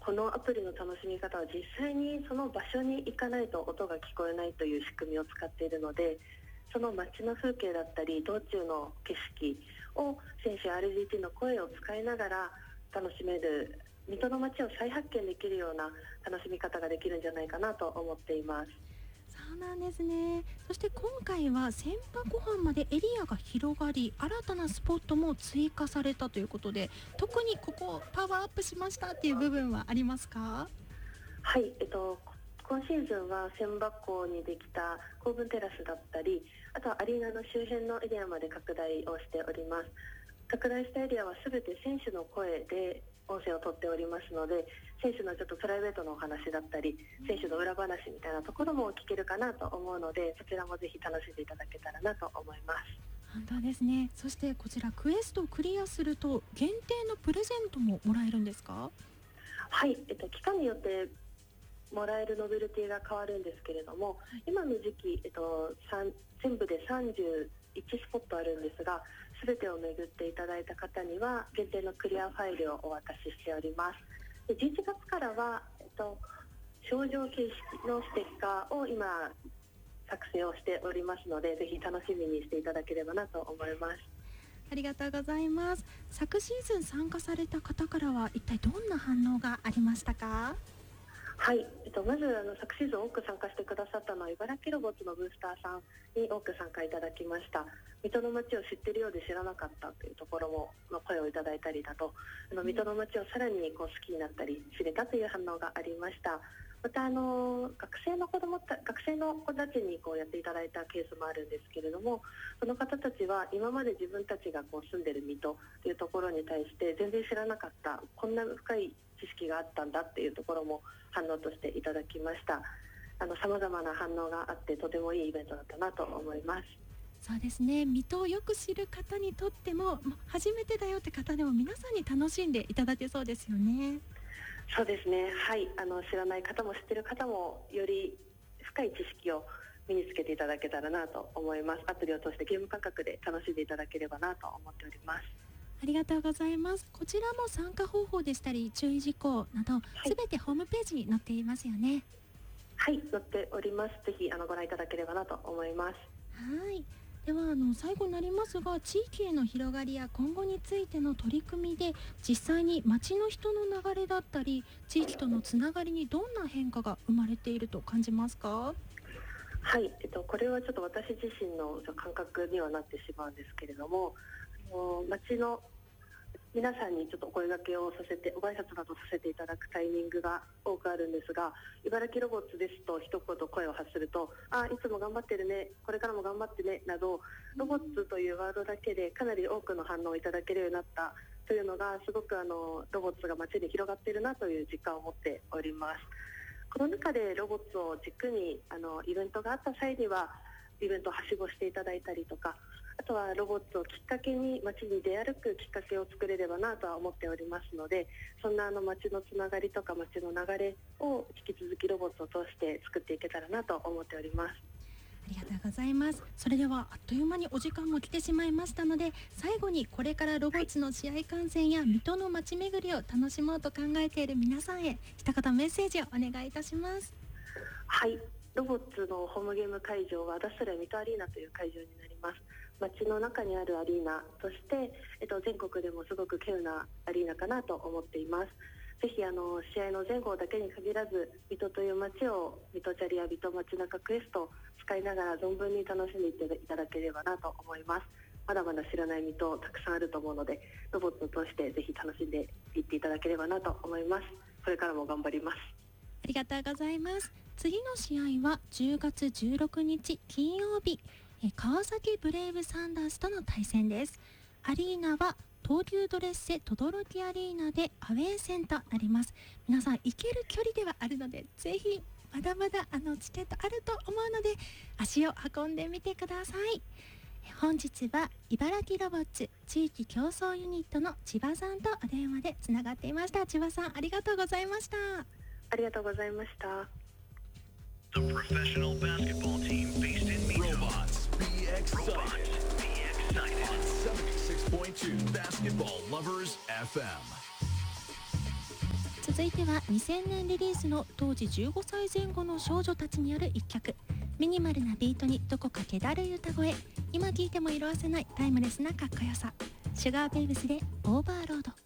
このアプリの楽しみ方は実際にその場所に行かないと音が聞こえないという仕組みを使っているので、その街の風景だったり道中の景色を選手 RGT の声を使いながら楽しめる、水戸の街を再発見できるような楽しみ方ができるんじゃないかなと思っています。 そうなんですね。そして今回は千波湖畔までエリアが広がり、新たなスポットも追加されたということで、特にここパワーアップしましたっていう部分はありますか？ はい、今シーズンは千葉港にできた公文テラスだったり、あとはアリーナの周辺のエリアまで拡大をしております。拡大したエリアは全て選手の声で音声を取っておりますので、選手のちょっとプライベートのお話だったり選手の裏話みたいなところも聞けるかなと思うので、そちらもぜひ楽しんでいただけたらなと思います。 本当ですね。そしてこちらクエストをクリアすると限定のプレゼントももらえるんですか？ はい、期間によってもらえるノベルティが変わるんですけれども、今の時期、全部で31スポットあるんですが、全てを巡っていただいた方には限定のクリアファイルをお渡ししております。で11月からは、賞状形式のステッカーを今作成をしておりますので、ぜひ楽しみにしていただければなと思います。 ありがとうございます。昨シーズン参加された方からは一体どんな反応がありましたか？ はい、まず昨シーズン多く参加してくださったのは茨城ロボッツのブースターさんに多く参加いただきました。水戸の街を知っているようで知らなかったというところもの声をいただいたりだと、水戸の街をさらに好きになったり知れたという反応がありました。また学生の子たちにやっていただいたケースもあるんですけれども、その方たちは今まで自分たちが住んでいる水戸というところに対して全然知らなかった、こんな深い知識があったんだっていうところも反応としていただきました。様々な反応があってとてもいいイベントだったなと思います。 そうですね。水戸をよく知る方にとっても、初めてだよって方でも皆さんに楽しんでいただけそうですよね。 そうですね、はい、知らない方も知っている方もより深い知識を身につけていただけたらなと思います。アプリを通してゲーム感覚で楽しんでいただければなと思っております。 ありがとうございます。こちらも参加方法でしたり注意事項など、すべてホームページに載っていますよね。 はい、載っております。ぜひご覧いただければなと思います。 はい。では最後になりますが、地域への広がりや今後についての取り組みで実際に町の人の流れだったり地域とのつながりにどんな変化が生まれていると感じますか？ はい、これはちょっと私自身の感覚にはなってしまうんですけれども、町の皆さんにちょっとお声掛けをさせて、ご挨拶などさせていただくタイミングが多くあるんですが、茨城ロボッツですと一言声を発すると、いつも頑張ってるね、これからも頑張ってねなど、ロボッツというワードだけでかなり多くの反応をいただけるようになったというのが、すごくロボッツが街に広がっているなという実感を持っております。この中でロボッツを軸にイベントがあった際にはイベントをはしごしていただいたりとか、あとはロボットをきっかけに街に出歩くきっかけを作れればなとは思っておりますので、そんな街のつながりとか街の流れを引き続きロボットを通して作っていけたらなと思っております。 ありがとうございます。それではあっという間にお時間も来てしまいましたので、最後にこれからロボッツの試合観戦や水戸の街巡りを楽しもうと考えている皆さんへ一言メッセージをお願いいたします。 はい、ロボッツのホームゲーム会場はダッスル水戸アリーナという会場になります。街の中にあるアリーナとして、全国でもすごく稀有なアリーナかなと思っています。ぜひ試合の前後だけに限らず、水戸という街を水戸チャリや水戸街中クエストを使いながら存分に楽しんでいただければなと思います。まだまだ知らない水戸たくさんあると思うので、ロボットを通してぜひ楽しんでいっていただければなと思います。これからも頑張ります。 ありがとうございます。次の試合は10月16日金曜日、川崎ブレイブサンダースとの対戦です。アリーナは東急ドレッセ等々力アリーナでアウェー戦となります。皆さん行ける距離ではあるので、ぜひまだまだチケットあると思うので足を運んでみてください。本日は茨城ロボッツ地域競争ユニットの千葉さんとお電話でつながっていました。千葉さん、ありがとうございました。 ありがとうございました。 The professional basketball team based in Mito. Robots, be excited. Robots, be excited. On 76.2 Basketball Lovers FM. 続いては2000年リリースの当時15歳前後の少女たちによる一曲。ミニマルなビートにどこか気だるい歌声、今聴いても色褪せないタイムレスなかっこよさ。シュガーベイブスでオーバーロード。